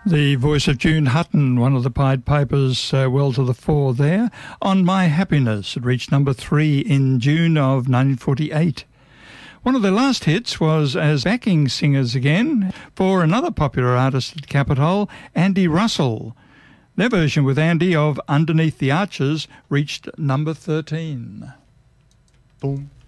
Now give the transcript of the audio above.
The voice of June Hutton, one of the Pied Pipers, well to the fore there. On My Happiness, it reached number 3 in June of 1948. One of their last hits was as backing singers again for another popular artist at Capitol, Andy Russell. Their version with Andy of Underneath the Arches reached number 13. Boom.